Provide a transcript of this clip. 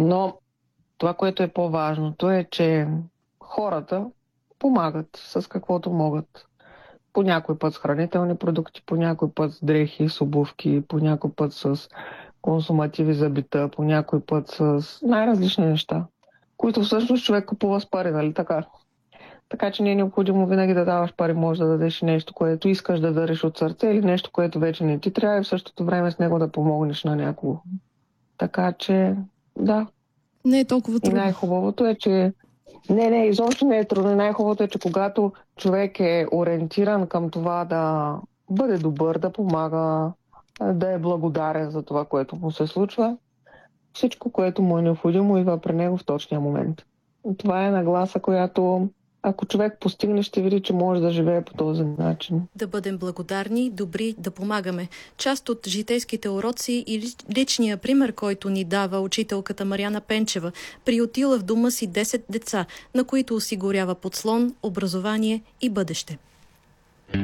Но това, което е по-важното е, че хората помагат с каквото могат. По някой път с хранителни продукти, по някой път с дрехи, с обувки, по някой път с консумативи за бита, по някой път с най-различни неща, които всъщност човек купува с пари, нали така? Така че не е необходимо винаги да даваш пари, може да дадеш нещо, което искаш да дадеш от сърце или нещо, което вече не ти трябва и в същото време с него да помогнеш на някого. Така че, да. Не е толкова трудно. И най-хубавото е, че не, изобщо не е трудно. Най-хубавото е, че когато човек е ориентиран към това да бъде добър, да помага, да е благодарен за това, което му се случва, всичко, което му е необходимо, идва при него в точния момент. Това е нагласа, която ако човек постигне, ще види, че може да живее по този начин. Да бъдем благодарни, добри, да помагаме. Част от житейските уроци и личния пример, който ни дава учителката Мариана Пенчева, приютила в дома си 10 деца, на които осигурява подслон, образование и бъдеще.